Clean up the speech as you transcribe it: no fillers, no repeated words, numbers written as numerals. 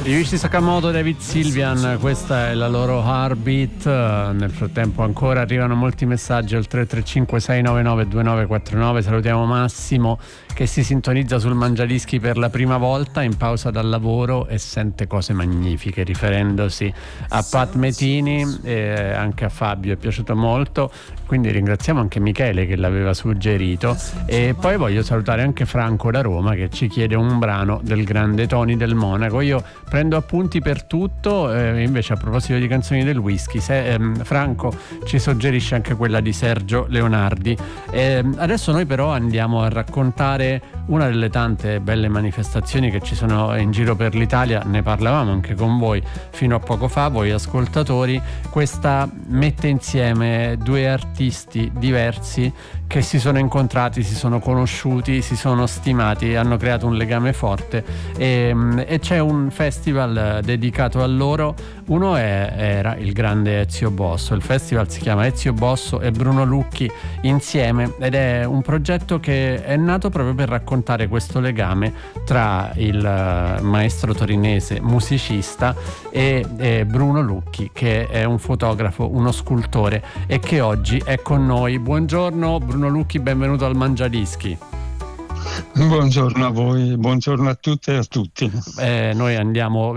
Ryuichi Sakamoto, David Sylvian, questa è la loro Heartbeat. Nel frattempo ancora arrivano molti messaggi al 335 699 2949. Salutiamo Massimo che si sintonizza sul Mangiadischi per la prima volta in pausa dal lavoro e sente cose magnifiche, riferendosi a Pat Metini e anche a Fabio. È piaciuto molto, quindi ringraziamo anche Michele che l'aveva suggerito. E poi voglio salutare anche Franco da Roma che ci chiede un brano del grande Tony del Monaco. Io prendo appunti per tutto, invece a proposito di canzoni del whisky, Franco ci suggerisce anche quella di Sergio Leonardi. Adesso noi però andiamo a raccontare una delle tante belle manifestazioni che ci sono in giro per l'Italia. Ne parlavamo anche con voi fino a poco fa, voi ascoltatori. Questa mette insieme due artisti diversi che si sono incontrati, si sono conosciuti, si sono stimati, hanno creato un legame forte e c'è un festival dedicato a loro. Uno era il grande Ezio Bosso. Il festival si chiama Ezio Bosso e Bruno Lucchi insieme ed è un progetto che è nato proprio per raccontare questo legame tra il maestro torinese musicista e Bruno Lucchi, che è un fotografo, uno scultore e che oggi è con noi. Buongiorno Bruno Lucchi, benvenuto al Mangiadischi. Buongiorno a voi, buongiorno a tutte e a tutti. Noi andiamo